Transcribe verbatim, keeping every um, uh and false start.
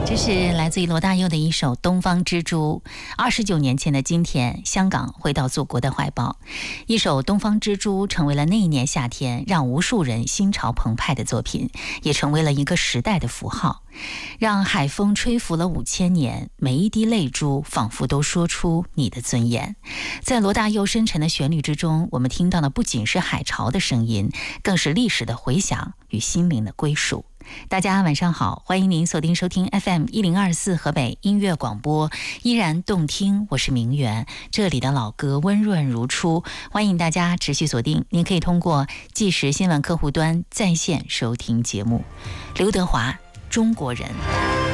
这是来自于罗大佑的一首《东方之珠》。二十九年前的今天，香港回到祖国的怀抱，一首《东方之珠》成为了那一年夏天让无数人心潮澎湃的作品，也成为了一个时代的符号，让海风吹拂了五千年，每一滴泪珠仿佛都说出你的尊严。在罗大佑深沉的旋律之中，我们听到的不仅是海潮的声音，更是历史的回响与心灵的归属。大家晚上好，欢迎您锁定收听 F M 一零二四河北音乐广播，依然动听，我是明媛，这里的老歌温润如初，欢迎大家持续锁定。您可以通过即时新闻客户端在线收听节目。刘德华，中国人。